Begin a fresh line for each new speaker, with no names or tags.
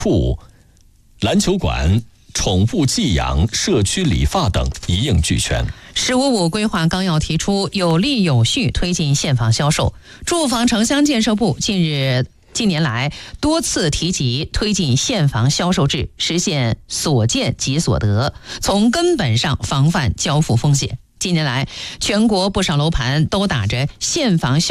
铺、篮球馆、宠物寄养、社区理发等一应俱全。
“15+5”规划纲要提出，有力有序推进现房销售。住房城乡建设部近年来多次提及推进现房销售制，实现所见即所得，从根本上防范交付风险。近年来，全国不少楼盘都打着现房